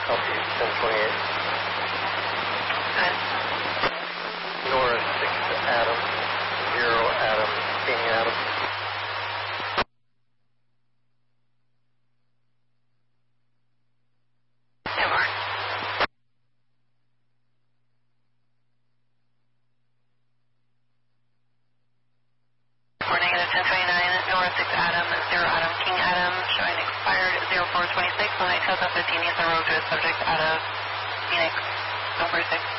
Southeast 1028. Nora 6 Adam, 0 Adam, King Adam. For negative 1029, Nora 6 Adam, 0 Adam, King Adam, showing expired 0426, when I 15 is the road to a subject out of Phoenix, number 6.